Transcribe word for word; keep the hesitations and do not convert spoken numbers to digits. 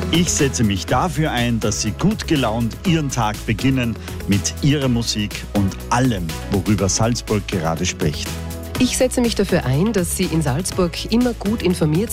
Ich setze mich dafür ein, dass Sie gut gelaunt Ihren Tag beginnen mit Ihrer Musik und allem, worüber Salzburg gerade spricht. Ich setze mich dafür ein, dass Sie in Salzburg immer gut informiert